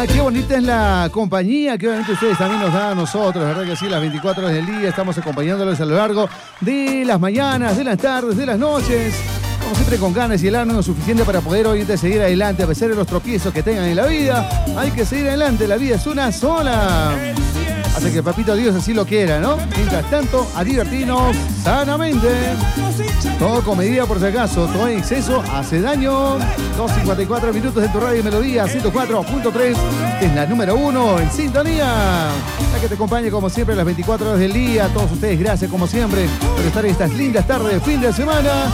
Qué bonita es la compañía que obviamente ustedes también nos dan a nosotros, ¿verdad que sí? Las 24 horas del día estamos acompañándolos a lo largo de las mañanas, de las tardes, de las noches. Como siempre con ganas y el ánimo suficiente para poder obviamente seguir adelante a pesar de los tropiezos que tengan en la vida. Hay que seguir adelante, la vida es una sola. Así que papito Dios así lo quiera, ¿no? Mientras tanto, a divertirnos sanamente. Todo con medida por si acaso, todo en exceso hace daño. 2:54 minutos de tu radio Melodía 104.3. Es la número 1 en sintonía. La que te acompañe como siempre las 24 horas del día. A todos ustedes, gracias como siempre por estar en estas lindas tardes de fin de semana.